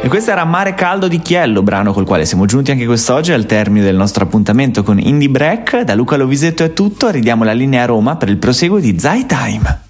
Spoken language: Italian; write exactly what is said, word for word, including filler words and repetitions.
E questo era Mare Caldo di Chiello, brano col quale siamo giunti anche quest'oggi al termine del nostro appuntamento con Indie Break. Da Luca Lovisetto è tutto, ridiamo la linea a Roma per il proseguo di Zai Time.